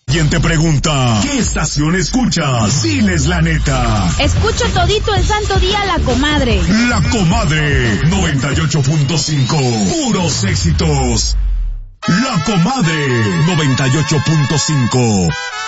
Quien te pregunta, ¿qué estación escuchas? Diles la neta. Escucho todito el santo día La Comadre. La Comadre, 98.5, puros éxitos. La Comadre, 98.5.